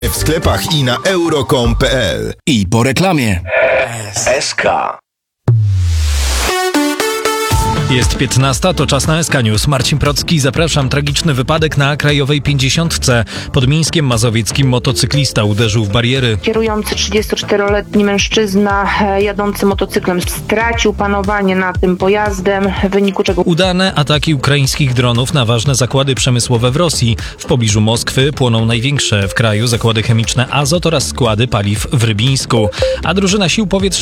W sklepach i na euro.com.pl. I po reklamie. SK. Jest 15, to czas na SK News. Marcin Procki, zapraszam. Tragiczny wypadek na krajowej 50. Pod Mińskiem Mazowieckim motocyklista uderzył w bariery. Kierujący 34-letni mężczyzna jadący motocyklem stracił panowanie nad tym pojazdem, w wyniku czego Udane ataki ukraińskich dronów na ważne zakłady przemysłowe w Rosji. W pobliżu Moskwy płoną największe w kraju zakłady chemiczne Azot oraz składy paliw w Rybińsku. A drużyna sił powietrznych